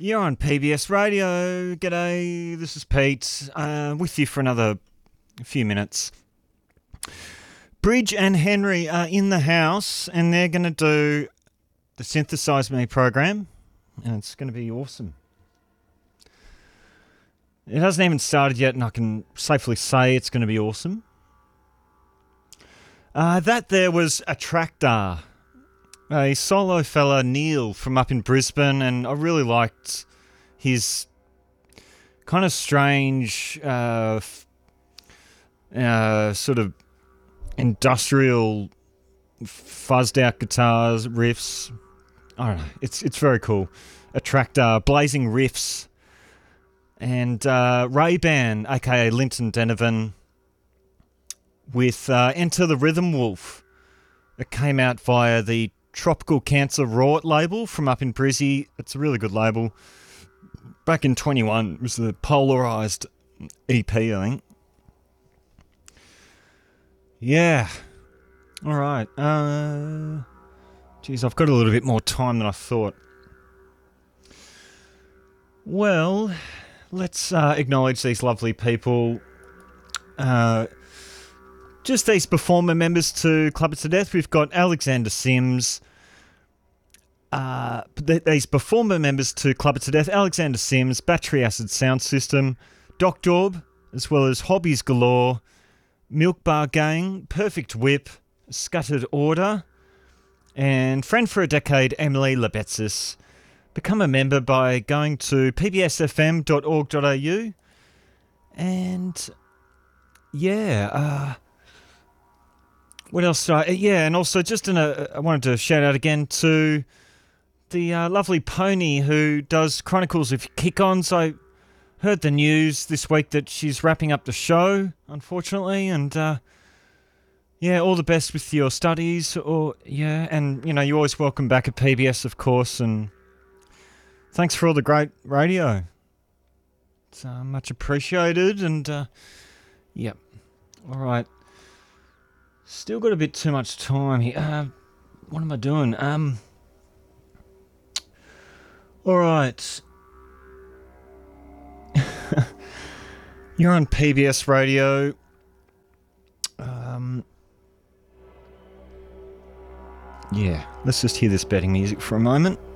You're on PBS Radio. G'day, this is Pete, with you for another few minutes. Bridge and Henry are in the house and they're going to do the Synthesize Me program, and it's going to be awesome. It hasn't even started yet, and I can safely say it's going to be awesome. That there was Attractor, a solo fella, Neil, from up in Brisbane, and I really liked his kind of strange, sort of industrial, fuzzed out guitars, riffs. I don't know. It's very cool. Attractor, blazing riffs, and Ray-Ban, aka Linton Denovan, with Enter the Rhythm Wolf. It came out via the Tropical Cancer Raw label from up in Brizzy. It's a really good label. Back in 21, it was the Polarized EP, I think. Yeah. All right. Geez, I've got a little bit more time than I thought. Well, let's acknowledge these lovely people. Just these performer members to Club It to Death. We've got Alexander Sims. These performer members to Club It to Death: Alexander Sims, Battery Acid Sound System, Doc Daub, as well as Hobbies Galore, Milk Bar Gang, Perfect Whip, Scattered Order, and friend for a decade, Emily Lebetsis. Become a member by going to pbsfm.org.au. And yeah, what else? And also just I wanted to shout out again to the lovely Pony who does Chronicles of Kick-Ons. I heard the news this week that she's wrapping up the show, unfortunately, and all the best with your studies. And you're always welcome back at PBS, of course, and thanks for all the great radio. It's much appreciated, and all right. Still got a bit too much time here. What am I doing? All right. You're on PBS Radio. Let's just hear this betting music for a moment.